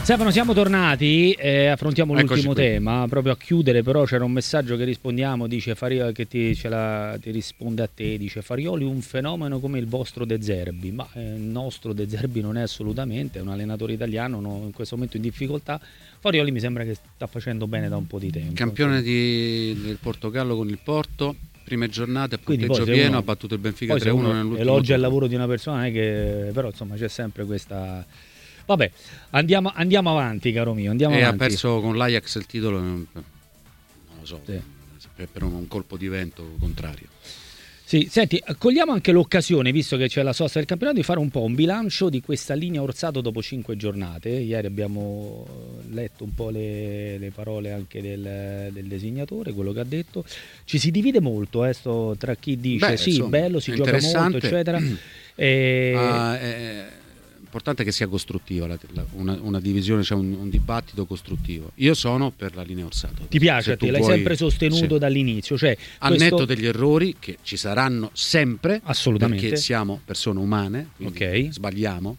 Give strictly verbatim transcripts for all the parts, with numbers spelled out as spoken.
Stefano, siamo tornati, eh, affrontiamo Eccoci l'ultimo qui. tema, proprio a chiudere, però c'era un messaggio che rispondiamo, dice Farioli, che ti, ce la, ti risponde a te, dice Farioli un fenomeno come il vostro De Zerbi, ma eh, il nostro De Zerbi non è assolutamente, è un allenatore italiano no, in questo momento in difficoltà. Farioli mi sembra che sta facendo bene da un po' di tempo. Campione di, del Portogallo con il Porto, prime giornate a Quindi punteggio poi se pieno, uno- ha battuto il Benfica poi se tre uno uno nell'ultimo elogia il turno. lavoro di una persona, è che però insomma c'è sempre questa... Vabbè, andiamo, andiamo avanti, caro mio, andiamo E ha avanti. perso con l'Ajax il titolo, non lo so, Sì. per, per un colpo di vento contrario. Sì, senti, cogliamo anche l'occasione, visto che c'è la sosta del campionato, di fare un po' un bilancio di questa linea Orsato dopo cinque giornate. Ieri abbiamo letto un po' le, le parole anche del, del designatore, quello che ha detto. Ci si divide molto eh, sto, tra chi dice Beh, sì, insomma, bello, si è gioca molto, interessante. eccetera. E... Ah, è importante che sia costruttiva la- la- una, una divisione, cioè un, un dibattito costruttivo. Io sono per la linea Orsato. Ti piace Se a te? tu L'hai vuoi- sempre sostenuto sì. dall'inizio? Cioè, Al questo... netto degli errori che ci saranno sempre, Assolutamente. perché siamo persone umane, quindi Ok. sbagliamo,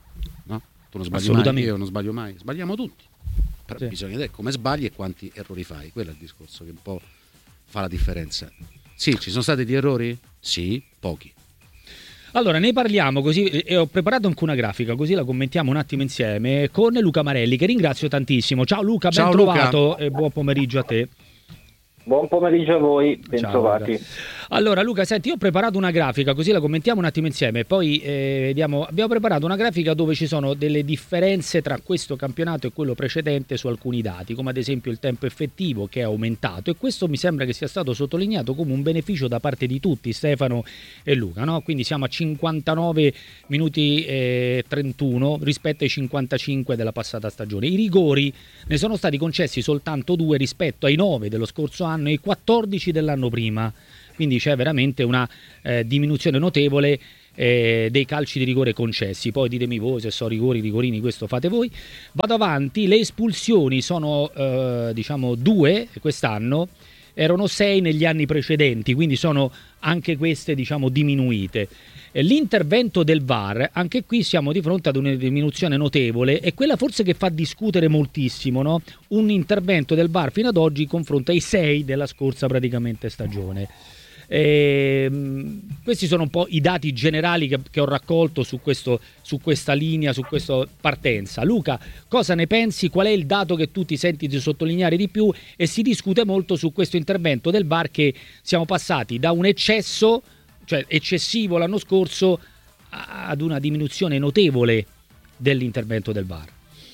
no? Tu non sbagli mai, Assolutamente. io non sbaglio mai, sbagliamo tutti. Però Sì. bisogna vedere come sbagli e quanti errori fai, quello è il discorso che un po' fa la differenza. Sì, ci sono stati degli errori? Sì, pochi. Allora, ne parliamo così, e ho preparato anche una grafica, così la commentiamo un attimo insieme con Luca Marelli, che ringrazio tantissimo. Ciao Luca, Ciao, ben Luca. trovato e buon pomeriggio a te. Buon pomeriggio a voi, bentrovati. Luca. Allora Luca, senti, io ho preparato una grafica, così la commentiamo un attimo insieme, poi eh, vediamo, abbiamo preparato una grafica dove ci sono delle differenze tra questo campionato e quello precedente su alcuni dati, come ad esempio il tempo effettivo che è aumentato, e questo mi sembra che sia stato sottolineato come un beneficio da parte di tutti, Stefano e Luca, no? Quindi siamo a cinquantanove minuti e trentuno rispetto ai cinquantacinque della passata stagione. I rigori ne sono stati concessi soltanto due rispetto ai nove dello scorso anno e i quattordici dell'anno prima, quindi c'è veramente una eh, diminuzione notevole eh, dei calci di rigore concessi. Poi ditemi voi se sono rigori, rigorini, questo fate voi. Vado avanti, le espulsioni sono eh, diciamo due quest'anno, erano sei negli anni precedenti, quindi sono anche queste diciamo diminuite. L'intervento del V A R, anche qui siamo di fronte ad una diminuzione notevole, e quella forse che fa discutere moltissimo, no? Un intervento del V A R fino ad oggi in confronto ai sei della scorsa praticamente stagione. E, questi sono un po' i dati generali che, che ho raccolto su, questo, su questa linea, su questa partenza. Luca, cosa ne pensi? Qual è il dato che tu ti senti di sottolineare di più? E si discute molto su questo intervento del V A R, che siamo passati da un eccesso, cioè eccessivo l'anno scorso, ad una diminuzione notevole dell'intervento del V A R.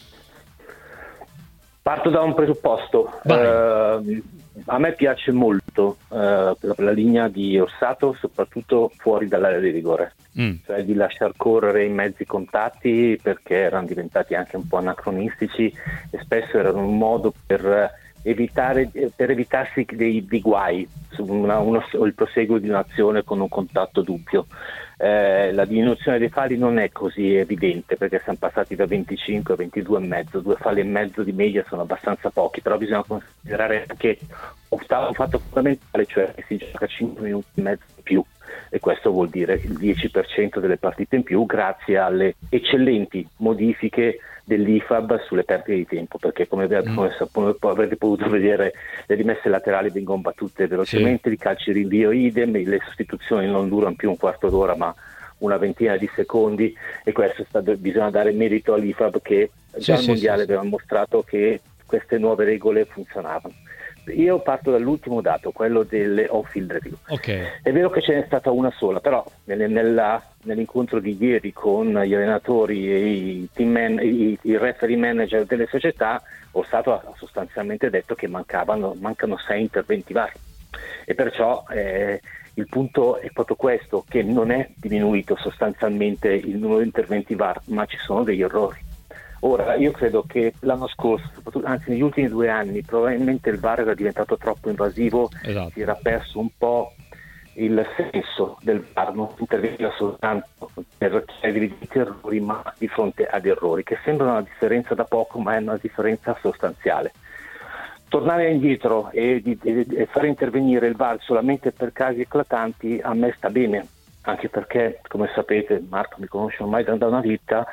Parto da un presupposto. Eh, a me piace molto eh, la, la linea di Orsato, soprattutto fuori dall'area di rigore, mm. cioè di lasciar correre i mezzi contatti, perché erano diventati anche un po' anacronistici e spesso erano un modo per evitare per evitarsi dei, dei guai su una, uno, il proseguo di un'azione con un contatto dubbio. Eh, la diminuzione dei falli non è così evidente, perché siamo passati da venticinque a ventidue e mezzo, due falli e mezzo di media sono abbastanza pochi, però bisogna considerare che un fatto fondamentale, cioè che si gioca cinque minuti e mezzo in più, e questo vuol dire il dieci per cento delle partite in più, grazie alle eccellenti modifiche dell'I F A B sulle perdite di tempo, perché come, come, come avrete potuto vedere, le rimesse laterali vengono battute velocemente, sì. I calci di rinvio idem, le sostituzioni non durano più un quarto d'ora ma una ventina di secondi, e questo sta, bisogna dare merito all'I F A B, che già al sì, mondiale sì, sì. aveva mostrato che queste nuove regole funzionavano. Io parto dall'ultimo dato, quello delle on-field review. Okay. È vero che ce n'è stata una sola, però nelle, nella, nell'incontro di ieri con gli allenatori e i, team man, i, i referee manager delle società, Orsato ha sostanzialmente detto che mancavano, mancano sei interventi vari, e perciò eh, il punto è proprio questo, che non è diminuito sostanzialmente il numero di interventi V A R, ma ci sono degli errori. Ora, io credo che l'anno scorso, anzi negli ultimi due anni, probabilmente il V A R era diventato troppo invasivo, esatto. Si era perso un po' il senso del V A R, non interveniva soltanto per evidenti errori, ma di fronte ad errori, che sembrano una differenza da poco, ma è una differenza sostanziale. Tornare indietro e, di, e fare intervenire il V A R solamente per casi eclatanti a me sta bene, anche perché, come sapete, Marco mi conosce ormai da una vita,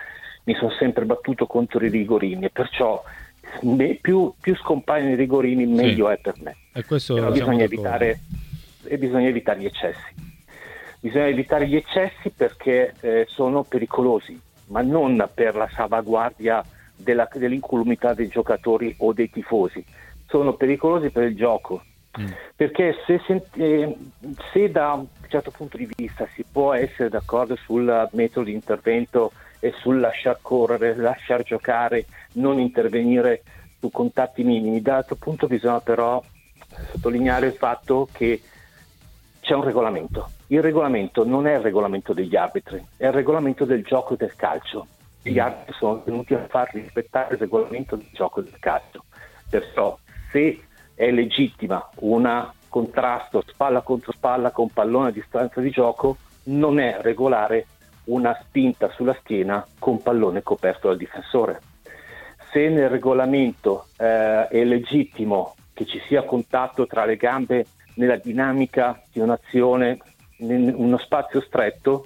mi sono sempre battuto contro i rigorini e perciò me, più, più scompaiono i rigorini meglio sì. è per me. E questo Però bisogna evitare, e bisogna evitare gli eccessi. Bisogna evitare gli eccessi perché eh, sono pericolosi, ma non per la salvaguardia della, dell'incolumità dei giocatori o dei tifosi. Sono pericolosi per il gioco. Mm. Perché se, se, se da un certo punto di vista si può essere d'accordo sul metodo di intervento e sul lasciar correre, lasciar giocare, non intervenire su contatti minimi, dall'altro punto bisogna però sottolineare il fatto che c'è un regolamento. Il regolamento non è il regolamento degli arbitri, è il regolamento del gioco del calcio. Gli arbitri sono tenuti a far rispettare il regolamento del gioco del calcio. Perciò se è legittima un contrasto spalla contro spalla con pallone a distanza di gioco, non è regolare una spinta sulla schiena con pallone coperto dal difensore. Se nel regolamento eh, è legittimo che ci sia contatto tra le gambe nella dinamica di un'azione in uno spazio stretto,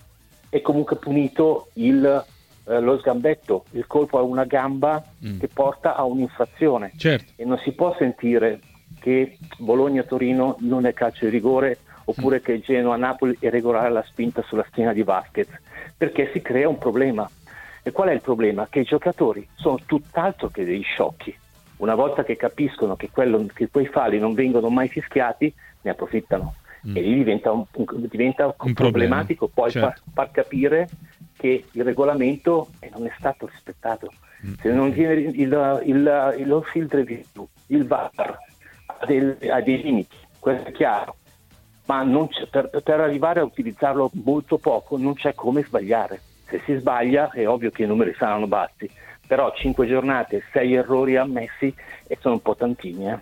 è comunque punito il, eh, lo sgambetto, il colpo a una gamba mm. che porta a un'infrazione. Certo. E non si può sentire che Bologna-Torino non è calcio di rigore oppure mm. che Genoa-Napoli è regolare la spinta sulla schiena di Vasquez, perché si crea un problema. E qual è il problema? Che i giocatori sono tutt'altro che dei sciocchi. Una volta che capiscono che, quello, che quei falli non vengono mai fischiati, ne approfittano. Mm. E lì diventa, un, un, diventa un problematico poi certo. far, far capire che il regolamento eh, non è stato rispettato. Mm. Se non viene il, il, il, il, lo field review, il V A R ha, del, ha dei limiti, questo è chiaro, ma non c'è, per, per arrivare a utilizzarlo molto poco non c'è come sbagliare. Se si sbaglia è ovvio che i numeri saranno bassi, però cinque giornate, sei errori ammessi e sono un po' tantini. Eh?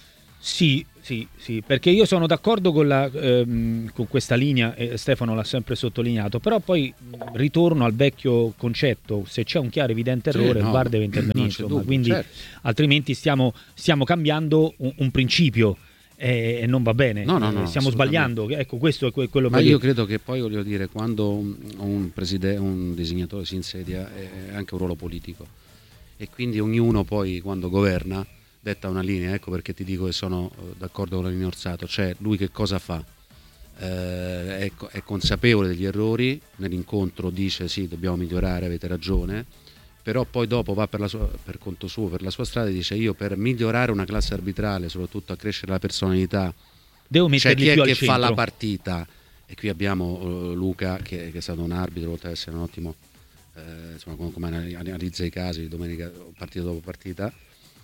Sì, sì, sì, perché io sono d'accordo con, la, ehm, con questa linea e Stefano l'ha sempre sottolineato, però poi ritorno al vecchio concetto: se c'è un chiaro evidente errore sì, no, il V A R deve intervenire, insomma, dubbio, quindi certo. altrimenti stiamo, stiamo cambiando un, un principio e non va bene, no, no, no, stiamo sbagliando, ecco, questo è quello. Ma io credo che poi, voglio dire, quando un, un, preside- un disegnatore si insedia è anche un ruolo politico e quindi ognuno poi quando governa detta una linea. Ecco perché ti dico che sono d'accordo con la linea Orsato, cioè lui che cosa fa? Eh, è, è consapevole degli errori, nell'incontro dice sì, dobbiamo migliorare, avete ragione, però poi dopo va per, la sua, per conto suo, per la sua strada, e dice: io per migliorare una classe arbitrale, soprattutto a crescere la personalità, devo metterli c'è chi più è che al centro. fa la partita, e qui abbiamo uh, Luca che, che è stato un arbitro, oltre ad essere un ottimo eh, insomma, come, come analizza i casi domenica partita dopo partita,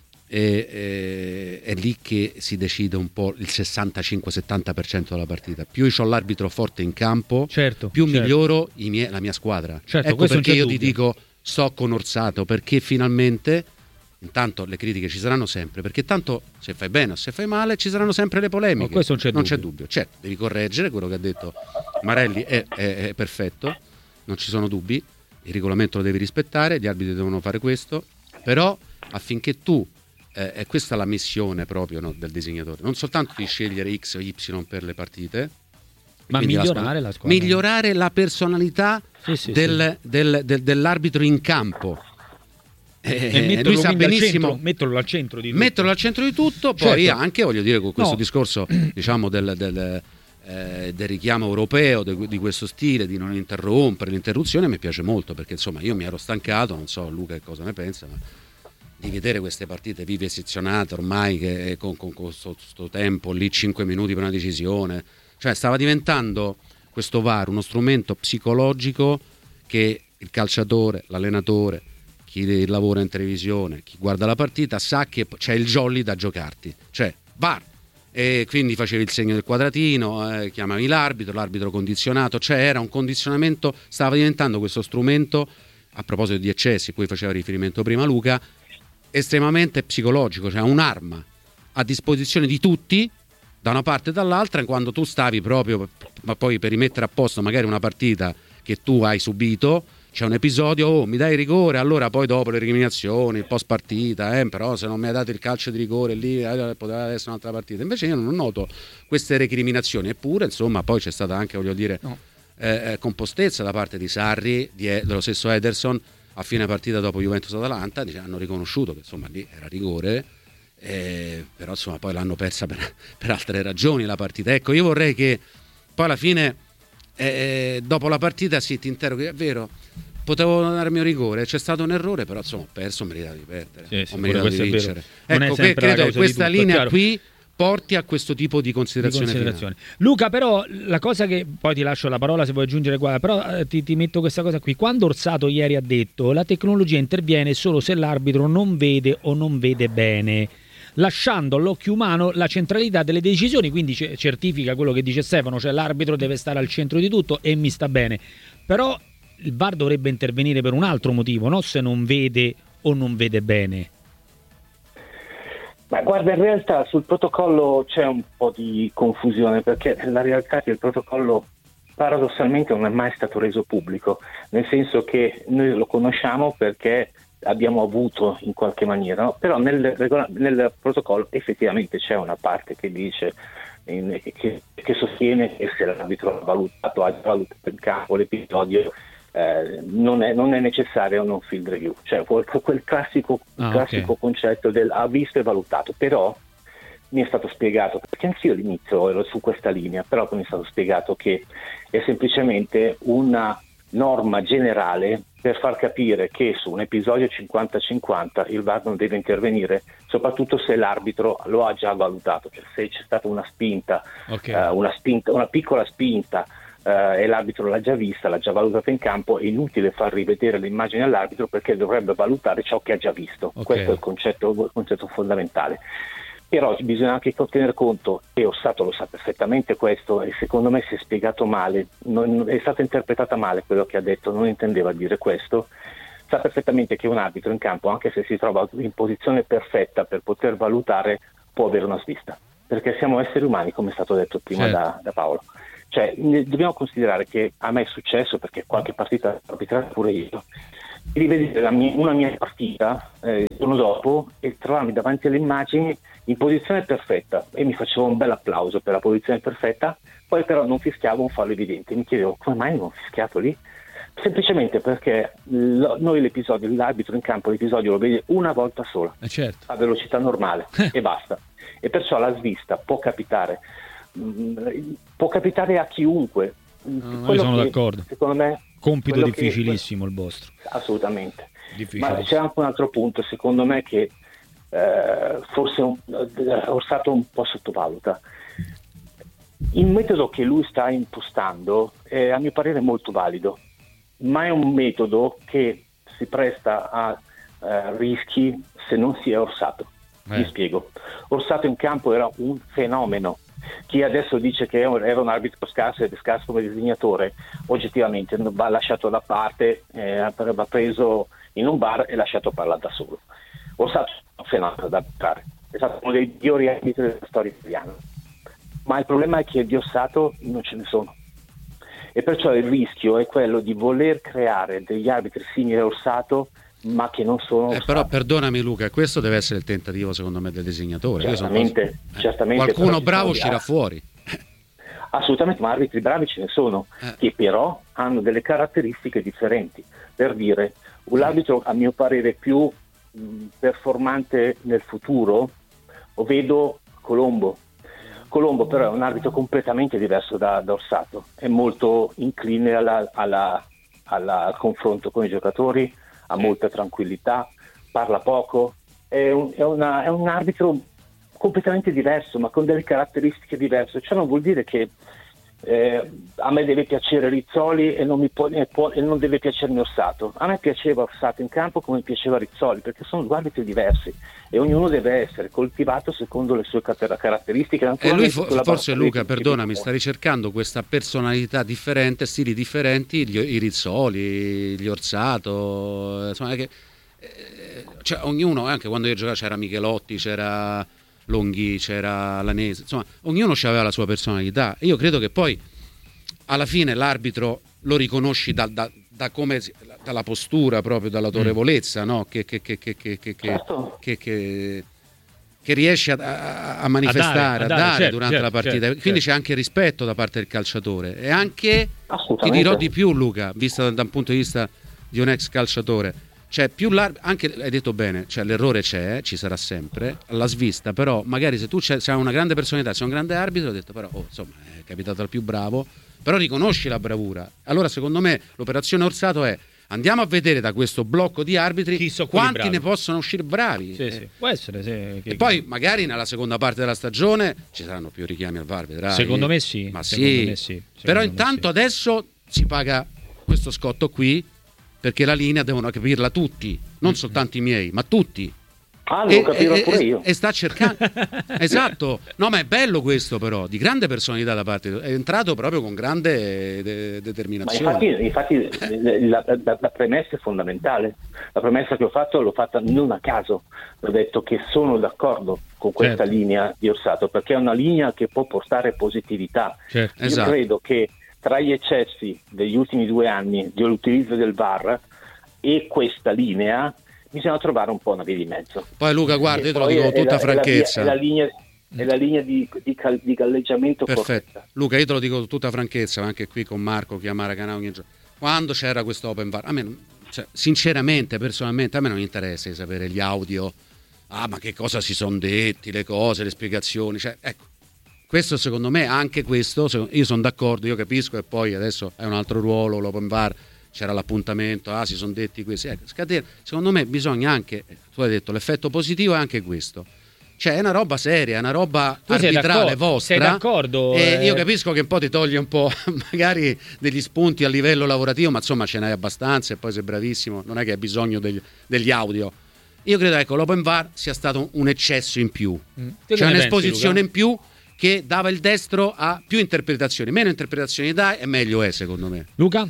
e, e, è lì che si decide un po' il sessantacinque settanta per cento della partita. Più io ho l'arbitro forte in campo, certo, più certo. miglioro i miei, la mia squadra. Certo, ecco perché io dubbio. ti dico sto con Orsato, perché finalmente, intanto le critiche ci saranno sempre, perché tanto se fai bene o se fai male ci saranno sempre le polemiche, no, questo non c'è, non dubbio. c'è dubbio. Certo, devi correggere quello che ha detto Marelli, è, è, è perfetto, non ci sono dubbi, il regolamento lo devi rispettare, gli arbitri devono fare questo, però affinché tu eh, è questa la missione proprio, no, del disegnatore, non soltanto di scegliere X o Y per le partite, ma migliorare la squadra, migliorare la personalità sì, sì, del, sì. Del, del, dell'arbitro in campo. E, e lui sa benissimo, al centro, metterlo al centro di tutto, metterlo al centro di tutto. Poi certo. anche, voglio dire, con questo no. discorso diciamo del, del, eh, del richiamo europeo, de, di questo stile di non interrompere, l'interruzione mi piace molto, perché insomma io mi ero stancato, non so Luca che cosa ne pensa, ma di vedere queste partite vivisezionate ormai, che con questo tempo lì, cinque minuti per una decisione, cioè stava diventando questo V A R uno strumento psicologico che il calciatore, l'allenatore, chi lavora in televisione, chi guarda la partita sa che c'è il jolly da giocarti, cioè V A R, e quindi facevi il segno del quadratino, eh, chiamavi l'arbitro, l'arbitro condizionato, cioè era un condizionamento, stava diventando questo strumento, a proposito di eccessi, cui faceva riferimento prima Luca, estremamente psicologico, cioè un'arma a disposizione di tutti, da una parte e dall'altra, quando tu stavi proprio, ma poi per rimettere a posto magari una partita che tu hai subito, c'è un episodio, oh mi dai rigore, allora poi dopo le recriminazioni, il post partita, eh, però se non mi hai dato il calcio di rigore lì eh, poteva essere un'altra partita. Invece io non noto queste recriminazioni, eppure insomma poi c'è stata anche, voglio dire, no. eh, compostezza da parte di Sarri, di, dello stesso Ederson, a fine partita dopo Juventus-Atalanta, dice, hanno riconosciuto che insomma lì era rigore, eh, però insomma poi l'hanno persa per, per altre ragioni la partita. Ecco, io vorrei che poi alla fine eh, dopo la partita sì, ti interroghi, è vero, potevo darmi un rigore, c'è stato un errore, però insomma ho perso, ho meritato di perdere, sì, sì, ho meritato di vincere. Ecco, che, credo che questa tutto, linea qui porti a questo tipo di considerazione, di considerazione. Luca, però la cosa che poi ti lascio la parola se vuoi aggiungere qua, però eh, ti, ti metto questa cosa qui. Quando Orsato ieri ha detto la tecnologia interviene solo se l'arbitro non vede o non vede bene, lasciando all'occhio umano la centralità delle decisioni, quindi c- certifica quello che dice Stefano, cioè l'arbitro deve stare al centro di tutto, e mi sta bene, però il V A R dovrebbe intervenire per un altro motivo, no? Se non vede o non vede bene. Ma guarda, in realtà sul protocollo c'è un po' di confusione, perché la realtà è che il protocollo paradossalmente non è mai stato reso pubblico, nel senso che noi lo conosciamo perché abbiamo avuto in qualche maniera, no? Però nel, nel protocollo effettivamente c'è una parte che dice in, che, che sostiene che se l'arbitro ha valutato, ha valutato in campo l'episodio, Eh, non, è, non è necessario un field review, cioè quel, quel classico, ah, classico okay. concetto del ha visto e valutato. Però mi è stato spiegato, perché anch'io all'inizio ero su questa linea, però mi è stato spiegato che è semplicemente una norma generale per far capire che su un episodio cinquanta cinquanta il V A R non deve intervenire, soprattutto se l'arbitro lo ha già valutato, cioè se c'è stata una spinta, okay. uh, una spinta, una piccola spinta Uh, e l'arbitro l'ha già vista, l'ha già valutata in campo, è inutile far rivedere le immagini all'arbitro perché dovrebbe valutare ciò che ha già visto. Okay. Questo è il concetto, il concetto fondamentale. Però bisogna anche tener conto, e Orsato lo sa perfettamente questo, e secondo me si è spiegato male, non, è stata interpretata male quello che ha detto, non intendeva dire questo. Sa perfettamente che un arbitro in campo, anche se si trova in posizione perfetta per poter valutare, può avere una svista, perché siamo esseri umani, come è stato detto prima, certo, da, da Paolo. Cioè, dobbiamo considerare che a me è successo, perché qualche partita arbitrata pure io, di rivedere la mia, una mia partita eh, il giorno dopo e trovarmi davanti alle immagini in posizione perfetta, e mi facevo un bel applauso per la posizione perfetta, poi però non fischiavo un fallo evidente. Mi chiedevo come mai non ho fischiato lì, semplicemente perché lo, noi l'episodio, l'arbitro in campo l'episodio lo vede una volta sola, eh certo, a velocità normale e basta, e perciò la svista può capitare può capitare a chiunque. No, io sono che, d'accordo, secondo me compito difficilissimo che, il vostro, assolutamente. Ma c'è anche un altro punto, secondo me, che eh, forse un, Orsato un po' sottovaluta. Il metodo che lui sta impostando è, a mio parere, molto valido, ma è un metodo che si presta a eh, rischi se non si è Orsato. Eh. Mi spiego. Orsato in campo era un fenomeno. Chi adesso dice che era un arbitro scarso e scarso come disegnatore, oggettivamente va lasciato da parte, eh, va preso in un bar e lasciato parlare da solo. Orsato è un fenomeno da arbitrare, è stato uno dei migliori arbitri della storia italiana, ma il problema è che di Orsato non ce ne sono, e perciò il rischio è quello di voler creare degli arbitri simili a Orsato, ma che non sono eh, però perdonami Luca, questo deve essere il tentativo secondo me del disegnatore. Certamente, eh. certamente qualcuno bravo uscirà fuori, assolutamente, ma arbitri bravi ce ne sono, eh. che però hanno delle caratteristiche differenti. Per dire, un arbitro a mio parere più mh, performante nel futuro lo vedo Colombo. Colombo però è un arbitro completamente diverso da, da Orsato, è molto incline alla, alla, alla, al confronto con i giocatori, ha molta tranquillità, parla poco, è un, è, una, è un arbitro completamente diverso, ma con delle caratteristiche diverse. Ciò non vuol dire che eh, a me deve piacere Rizzoli e non, mi può, e, può, e non deve piacermi Orsato. A me piaceva Orsato in campo come piaceva Rizzoli, perché sono due arbitri diversi e ognuno deve essere coltivato secondo le sue caratteristiche. E lui fo- forse Luca, perdonami, sta ricercando questa personalità differente, stili differenti, gli, i Rizzoli, gli Orsato, insomma, che, eh, cioè, ognuno, anche quando io giocavo c'era Michelotti, c'era Longhi, c'era Lanese, insomma ognuno aveva la sua personalità. Io credo che poi alla fine l'arbitro lo riconosci da, da, da come dalla postura, proprio dall'autorevolezza, no? che, che, che, che, che, che, certo. che, che, che riesce a, a manifestare, a dare, a dare, a dare certo, durante certo, la partita, certo, quindi certo. C'è anche rispetto da parte del calciatore, e anche ti dirò di più Luca, vista da, da un punto di vista di un ex calciatore, Cioè, più l'arbitro, anche hai detto bene, cioè l'errore c'è, ci sarà sempre, la svista, però magari se tu c'è, c'è una grande personalità, c'è un grande arbitro, ho detto però, oh, insomma, è capitato al più bravo, però riconosci la bravura. Allora, secondo me, l'operazione Orsato è: andiamo a vedere da questo blocco di arbitri quanti bravi ne possono uscire bravi. Sì, sì. Può essere, sì. E che... poi magari nella seconda parte della stagione ci saranno più richiami al V A R, vedrai. Secondo me sì. Ma secondo sì. Me sì. Secondo però me intanto sì. Adesso si paga questo scotto qui, perché la linea devono capirla tutti, non mm-hmm. soltanto i miei, ma tutti. Ah, devo capirlo pure io. E sta cercando. Esatto. No, ma è bello questo, però, di grande personalità da parte. È entrato proprio con grande de- determinazione. Ma infatti, infatti la, la, la premessa è fondamentale. La premessa che ho fatto l'ho fatta non a caso. Ho detto che sono d'accordo con questa certo. linea di Orsato, perché è una linea che può portare positività. Certo. Io esatto. credo che tra gli eccessi degli ultimi due anni dell'utilizzo del V A R e questa linea bisogna trovare un po' una via di mezzo. Poi Luca, guarda, io te lo dico con tutta la, franchezza. È la linea, è la linea di, di, cal, di galleggiamento perfetto. Corretta. Luca, io te lo dico con tutta franchezza, ma anche qui con Marco chiamare Canale ogni giorno. Quando c'era questo open V A R, a me, cioè, sinceramente, personalmente, a me non interessa di sapere gli audio. Ah, ma che cosa si sono detti, le cose, le spiegazioni. Cioè, ecco, questo secondo me, anche questo, io sono d'accordo, io capisco, e poi adesso è un altro ruolo, l'open V A R. C'era l'appuntamento, ah, si sono detti questi. Ecco, scatena. Secondo me bisogna anche, tu hai detto, l'effetto positivo è anche questo. Cioè è una roba seria, è una roba tu arbitrale vostra. Sei d'accordo? E eh... io capisco che un po' ti toglie un po' magari degli spunti a livello lavorativo, ma insomma ce n'hai abbastanza e poi sei bravissimo, non è che hai bisogno degli, degli audio. Io credo, ecco, l'open V A R sia stato un eccesso in più. Mm. Cioè un'esposizione in più che dava il destro a più interpretazioni. Meno interpretazioni dai e meglio è, secondo me. Luca?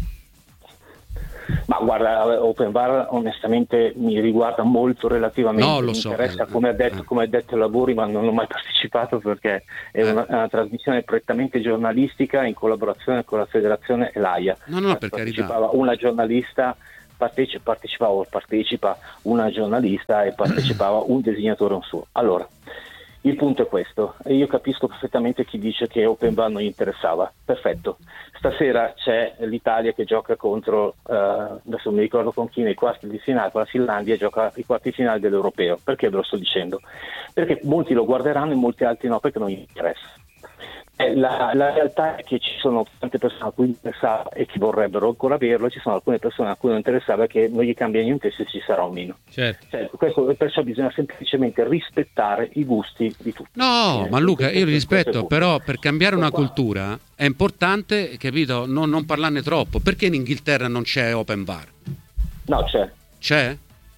Ma guarda, Open V A R onestamente mi riguarda molto relativamente, no, lo mi so, interessa eh, come ha detto, eh. come ha detto ai lavori, ma non ho mai partecipato perché è una, una trasmissione prettamente giornalistica in collaborazione con la federazione e l'A I A. No, no, per partecipava carità. una giornalista, partecipa, partecipava o partecipa una giornalista e partecipava un disegnatore un suo. Allora, il punto è questo, e io capisco perfettamente chi dice che Open V A R non gli interessava. Perfetto, stasera c'è l'Italia che gioca contro, uh, adesso non mi ricordo con chi, nei quarti di finale, con la Finlandia, gioca i quarti finali dell'Europeo. Perché ve lo sto dicendo? Perché molti lo guarderanno e molti altri no, perché non gli interessa. Eh, la, la realtà è che ci sono tante persone a cui interessava e che vorrebbero ancora averlo, e ci sono alcune persone a cui non interessava e che non gli cambia niente se ci sarà o meno. Certo. Cioè, questo, perciò bisogna semplicemente rispettare i gusti di tutti. No, eh, ma Luca, io li questo, rispetto, questo però per cambiare una qua. cultura è importante, capito, non, non parlarne troppo. Perché in Inghilterra non c'è Open V A R? No, c'è. C'è?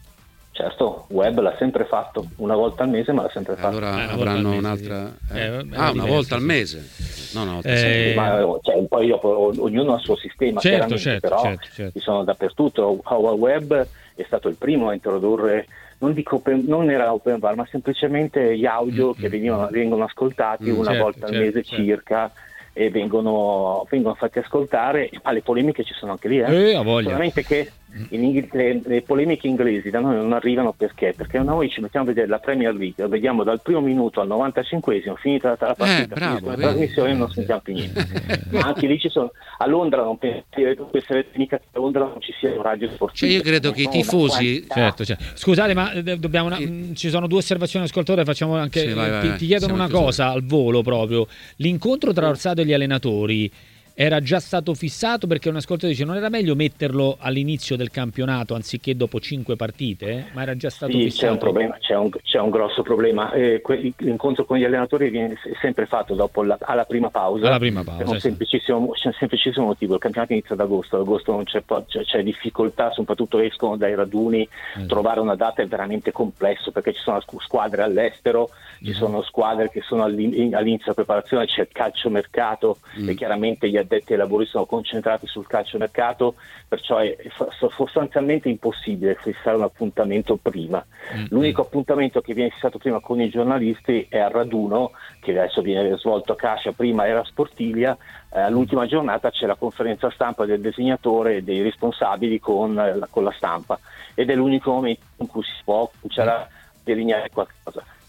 Certo, Web l'ha sempre fatto, una volta al mese, ma l'ha sempre fatto. Allora eh, avranno mese, un'altra... sì. Eh? Eh, ah, diverso, una volta sì. al mese? No, no, eh... ma, cioè, poi dopo, ognuno ha il suo sistema, certo, certo, però certo, certo. ci sono dappertutto. Our Web è stato il primo a introdurre, non dico open, non era Open V A R, ma semplicemente gli audio mm-hmm. che venivano, vengono ascoltati mm, una certo, volta al certo, mese certo. circa, e vengono, vengono fatti ascoltare, ma le polemiche ci sono anche lì, eh? Eh, a voglia. Solamente che in Ingl- le, le polemiche inglesi da noi non arrivano perché? Perché noi ci mettiamo a vedere la Premier League, lo vediamo dal primo minuto al novantacinquesimo, finita la, la partita, eh, bravo, la trasmissione, non sentiamo più niente. Ma anche lì ci sono, a Londra non pensate mica che a Londra non ci sia un radio sportivo. Cioè io credo che i tifosi... Certo, certo. Scusate, ma dobbiamo una... sì. Ci sono due osservazioni ascoltatori, facciamo anche... Sì, vai, vai, ti, vai. ti chiedono Siamo una chiusi. cosa al volo proprio. L'incontro tra Orsato e gli allenatori era già stato fissato, perché un ascoltatore dice non era meglio metterlo all'inizio del campionato anziché dopo cinque partite, ma era già stato sì, fissato. C'è un problema, c'è un, c'è un grosso problema. Eh, que- l'incontro con gli allenatori viene sempre fatto dopo la, alla prima pausa. Alla prima pausa. Per un sì. semplicissimo, c'è un semplicissimo motivo: il campionato inizia ad agosto, ad agosto non c'è, c'è, c'è difficoltà, soprattutto escono dai raduni, eh. trovare una data è veramente complesso perché ci sono squadre all'estero, mm. ci sono squadre che sono all'inizio della preparazione, c'è il calciomercato mm. e chiaramente gli addetti ai lavori sono concentrati sul calciomercato, perciò è sostanzialmente impossibile fissare un appuntamento prima. Mm-hmm. L'unico appuntamento che viene fissato prima con i giornalisti è al raduno, che adesso viene svolto a Cascia, prima era a Sportiglia, eh, all'ultima giornata c'è la conferenza stampa del disegnatore e dei responsabili con, eh, la, con la stampa, ed è l'unico momento in cui si può cominciare a delineare qualcosa.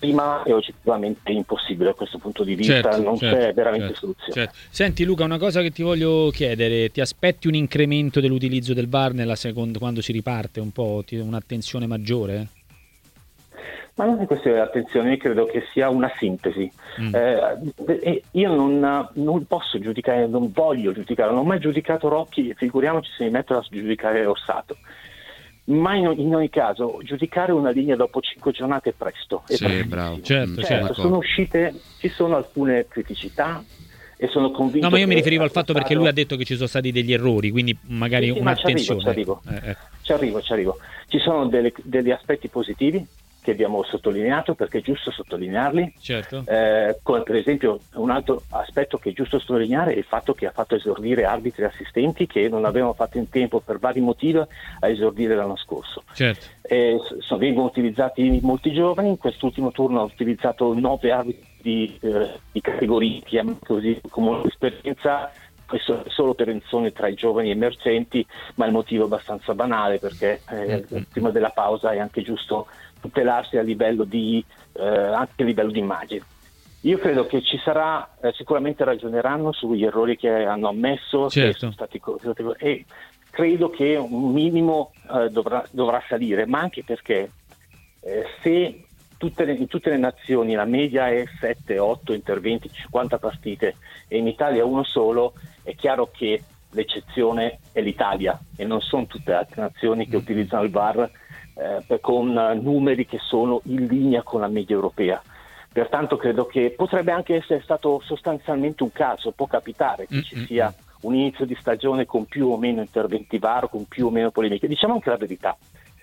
prima è oggettivamente impossibile da questo punto di vista, certo, non certo, c'è veramente certo, soluzione. Certo. Senti Luca, una cosa che ti voglio chiedere, ti aspetti un incremento dell'utilizzo del V A R nella seconda, quando si riparte un po', un'attenzione maggiore? Ma non è questione di attenzione, io credo che sia una sintesi. Mm. Eh, io non, non posso giudicare, non voglio giudicare, non ho mai giudicato Rocchi, figuriamoci se mi metto a giudicare Orsato. Ma in, in ogni caso, giudicare una linea dopo cinque giornate è presto. È sì, bravo. Certo, certo, certo. Sono uscite, ci sono alcune criticità e sono convinto. No, ma io mi riferivo al fatto fatto perché lui ha detto che ci sono stati degli errori, quindi magari sì, sì, un'attenzione. Ci arrivo, ci arrivo. Eh, eh. ci arrivo, ci arrivo. Ci sono delle, degli aspetti positivi che abbiamo sottolineato, perché è giusto sottolinearli. Certo. Eh, come per esempio un altro aspetto che è giusto sottolineare è il fatto che ha fatto esordire arbitri e assistenti che non avevano fatto in tempo per vari motivi a esordire l'anno scorso. Certo. Eh, sono, vengono utilizzati molti giovani, in quest'ultimo turno ha utilizzato nove arbitri di, eh, di categoria, così come esperienza. Questo è solo per zone tra i giovani emergenti, ma il motivo è abbastanza banale, perché eh, mm-hmm. prima della pausa è anche giusto tutelarsi a livello di eh, anche a livello di immagine. Io credo che ci sarà, eh, sicuramente ragioneranno sugli errori che hanno ammesso, certo. che sono stati, e credo che un minimo eh, dovrà, dovrà salire, ma anche perché eh, se tutte le, in tutte le nazioni la media è sette otto interventi, cinquanta partite, e in Italia uno solo, è chiaro che l'eccezione è l'Italia e non sono tutte le altre nazioni che utilizzano il V A R eh, con numeri che sono in linea con la media europea. Pertanto credo che potrebbe anche essere stato sostanzialmente un caso, può capitare che mm-hmm. ci sia un inizio di stagione con più o meno interventi V A R, con più o meno polemiche. Diciamo anche la verità,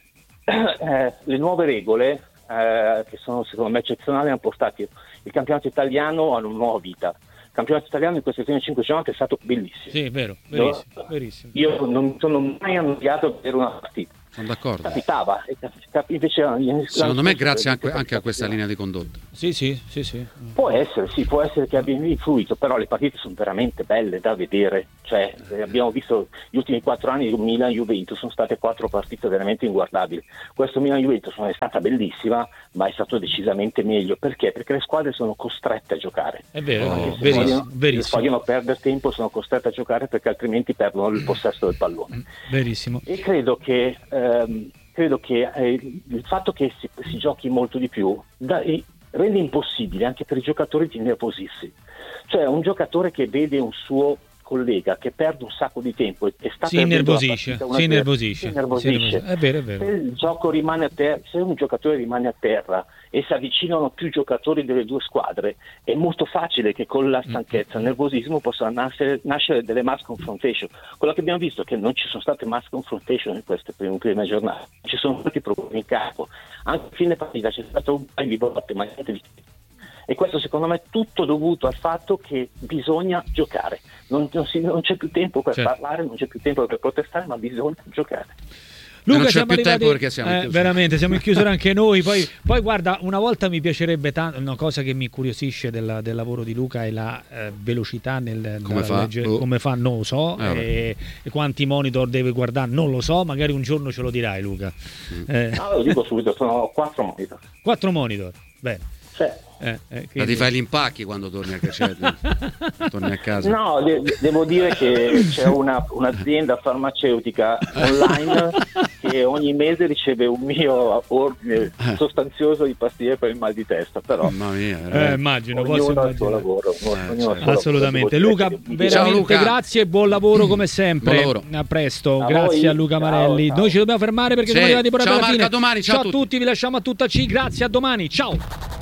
eh, le nuove regole eh, che sono secondo me eccezionali hanno portato il campionato italiano a una nuova vita. Il campionato italiano in queste prime cinque giornate è stato bellissimo. Sì, vero, verissimo, verissimo. Io non mi sono mai annoiato per una partita. Sono d'accordo. Capitava, invece secondo me grazie anche, anche a questa linea di condotta. Sì, sì, sì, sì. Può essere, sì, può essere che abbia influito, però le partite sono veramente belle da vedere. Cioè, abbiamo visto gli ultimi quattro anni di Milan-Juventus, sono state quattro partite veramente inguardabili. Questo Milan-Juventus non è stata bellissima, ma è stato decisamente meglio. Perché? Perché le squadre sono costrette a giocare. È vero, oh, verissimo, vogliono, verissimo. Se vogliono perdere tempo sono costrette a giocare perché altrimenti perdono il possesso del pallone. Verissimo. E credo che ehm, credo che eh, il fatto che si, si giochi molto di più da, eh, rende impossibile anche per i giocatori di nervosirsi. Cioè un giocatore che vede un suo collega che perde un sacco di tempo e sta si innervosisce, si innervosisce, si innervosisce. È vero, è vero. Se il gioco rimane a terra, se un giocatore rimane a terra e si avvicinano più giocatori delle due squadre, è molto facile che con la stanchezza, il nervosismo possano nascere, nascere delle mass confrontation. Quello che abbiamo visto è che non ci sono state mass confrontation in queste prime, prime giornate, ci sono stati problemi in campo, anche a fine partita c'è stato un paio di botte, ma niente di più. E questo secondo me è tutto dovuto al fatto che bisogna giocare, non, non, si, non c'è più tempo per certo. parlare, non c'è più tempo per protestare, ma bisogna giocare. Luca, non c'è siamo più arrivati, tempo perché siamo eh, veramente siamo in chiusura anche noi. Poi, poi guarda, una volta mi piacerebbe tanto, una cosa che mi incuriosisce del, del lavoro di Luca è la eh, velocità nel come fa? Legge, oh. come fa non lo so, eh, e, e quanti monitor deve guardare non lo so, magari un giorno ce lo dirai Luca. Mm. Eh. No, lo dico subito, sono quattro monitor. Quattro monitor, bene. Cioè. Eh, eh, Ma ti fai gli impacchi quando torni a, cioè, torni a casa? No, de- devo dire che c'è una, un'azienda farmaceutica online che ogni mese riceve un mio ordine sostanzioso di pastiglie per il mal di testa, però mamma mia, eh, immagino, ognuno ha il suo lavoro, eh, certo. Assolutamente. Luca, veramente ciao, Luca. Grazie e buon lavoro come sempre. Lavoro. A presto, a grazie voi. a Luca Marelli. Ciao, ciao. Noi ci dobbiamo fermare perché sì. siamo arrivati pure ciao, alla fine. Marco, a domani, ciao, ciao a tutti. tutti, vi lasciamo a tutta C. Grazie, a domani. Ciao.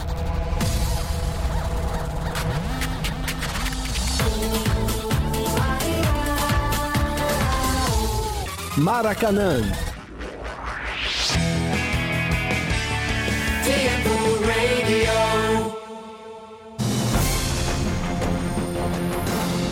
Maracanã. Un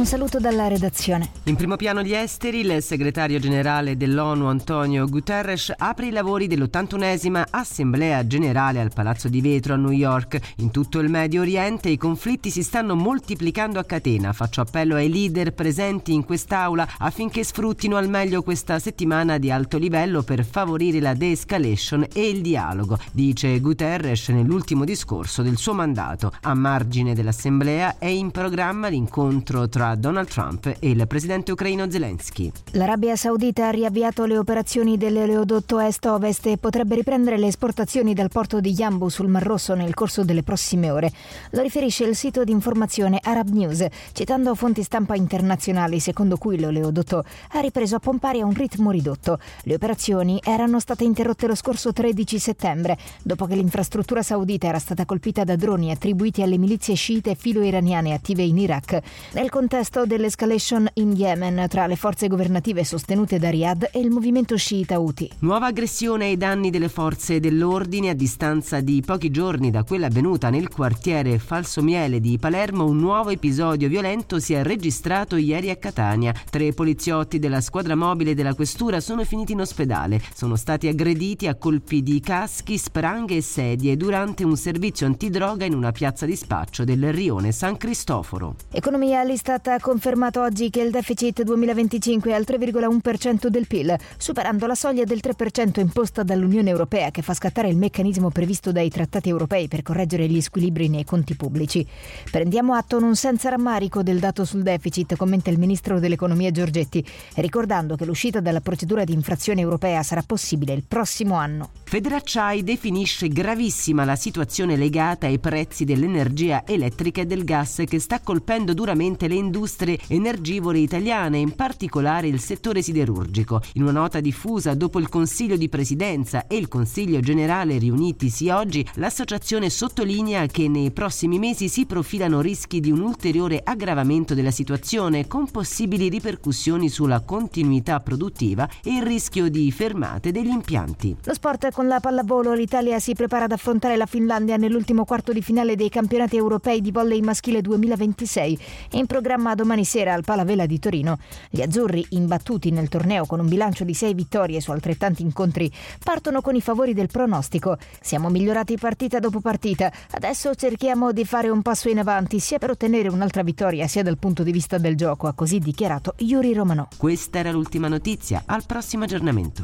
Un saluto dalla redazione. In primo piano gli esteri, il segretario generale dell'ONU Antonio Guterres apre i lavori dell'ottantunesima Assemblea Generale al Palazzo di Vetro a New York. In tutto il Medio Oriente i conflitti si stanno moltiplicando a catena. Faccio appello ai leader presenti in quest'aula affinché sfruttino al meglio questa settimana di alto livello per favorire la de-escalation e il dialogo, dice Guterres nell'ultimo discorso del suo mandato. A margine dell'Assemblea è in programma l'incontro tra Donald Trump e il presidente ucraino Zelensky. L'Arabia Saudita ha riavviato le operazioni dell'oleodotto est-ovest e potrebbe riprendere le esportazioni dal porto di Yanbu sul Mar Rosso nel corso delle prossime ore. Lo riferisce il sito di informazione Arab News, citando fonti stampa internazionali secondo cui l'oleodotto ha ripreso a pompare a un ritmo ridotto. Le operazioni erano state interrotte lo scorso tredici settembre, dopo che l'infrastruttura saudita era stata colpita da droni attribuiti alle milizie sciite filo-iraniane attive in Iraq, nel contesto dell'escalation in Yemen tra le forze governative sostenute da Riyadh e il movimento sciita Houthi. Nuova aggressione ai danni delle forze dell'ordine. A distanza di pochi giorni da quella avvenuta nel quartiere Falsomiele di Palermo, un nuovo episodio violento si è registrato ieri a Catania. Tre poliziotti della squadra mobile della questura sono finiti in ospedale. Sono stati aggrediti a colpi di caschi, spranghe e sedie durante un servizio antidroga in una piazza di spaccio del rione San Cristoforo. Economia. L'Istat ha confermato oggi che il deficit duemilaventicinque è al tre virgola uno per cento del P I L, superando la soglia del tre per cento imposta dall'Unione Europea, che fa scattare il meccanismo previsto dai trattati europei per correggere gli squilibri nei conti pubblici. Prendiamo atto non senza rammarico del dato sul deficit, commenta il ministro dell'Economia Giorgetti, ricordando che l'uscita dalla procedura di infrazione europea sarà possibile il prossimo anno. Federacciai definisce gravissima la situazione legata ai prezzi dell'energia elettrica e del gas, che sta colpendo duramente le industrie energivore italiane, in particolare il settore siderurgico. In una nota diffusa dopo il Consiglio di Presidenza e il Consiglio Generale riunitisi oggi, l'associazione sottolinea che nei prossimi mesi si profilano rischi di un ulteriore aggravamento della situazione, con possibili ripercussioni sulla continuità produttiva e il rischio di fermate degli impianti. Lo sport con la pallavolo. L'Italia si prepara ad affrontare la Finlandia nell'ultimo quarto di finale dei campionati europei di volley maschile duemilaventisei, in programma domani sera al Palavela di Torino. Gli azzurri, imbattuti nel torneo con un bilancio di sei vittorie su altrettanti incontri, partono con i favori del pronostico. Siamo migliorati partita dopo partita, adesso cerchiamo di fare un passo in avanti sia per ottenere un'altra vittoria sia dal punto di vista del gioco, ha così dichiarato Yuri Romanò. Questa era l'ultima notizia, al prossimo aggiornamento.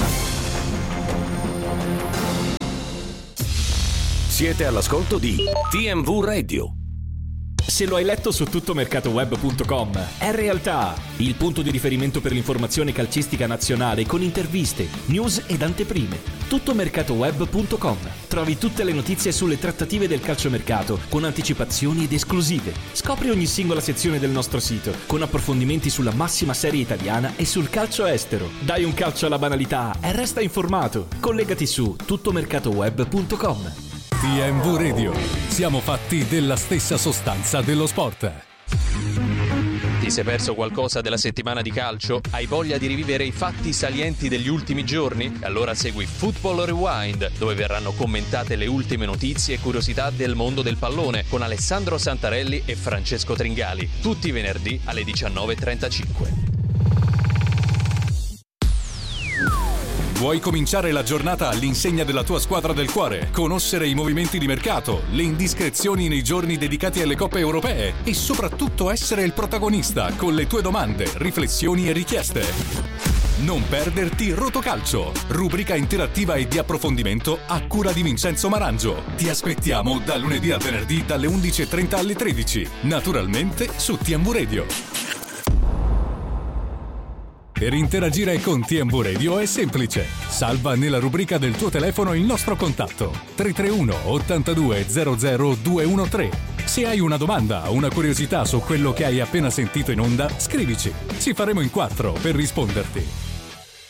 Siete all'ascolto di T M V Radio. Se lo hai letto su tuttomercatoweb punto com, è realtà, il punto di riferimento per l'informazione calcistica nazionale con interviste, news ed anteprime. tuttomercatoweb punto com. Trovi tutte le notizie sulle trattative del calciomercato con anticipazioni ed esclusive. Scopri ogni singola sezione del nostro sito con approfondimenti sulla massima serie italiana e sul calcio estero. Dai un calcio alla banalità e resta informato. Collegati su tuttomercatoweb punto com. T M V Radio. Siamo fatti della stessa sostanza dello sport. Ti sei perso qualcosa della settimana di calcio? Hai voglia di rivivere i fatti salienti degli ultimi giorni? Allora segui Football Rewind, dove verranno commentate le ultime notizie e curiosità del mondo del pallone con Alessandro Santarelli e Francesco Tringali, tutti i venerdì alle diciannove e trentacinque. Vuoi cominciare la giornata all'insegna della tua squadra del cuore? Conoscere i movimenti di mercato, le indiscrezioni nei giorni dedicati alle coppe europee e soprattutto essere il protagonista con le tue domande, riflessioni e richieste. Non perderti Rotocalcio, rubrica interattiva e di approfondimento a cura di Vincenzo Marangio. Ti aspettiamo da lunedì a venerdì dalle undici e trenta alle tredici, naturalmente su T M V Radio. Per interagire con T M V Radio è semplice. Salva nella rubrica del tuo telefono il nostro contatto tre tre uno ottantadue zero zero due uno tre. Se hai una domanda o una curiosità su quello che hai appena sentito in onda, scrivici. Ci faremo in quattro per risponderti.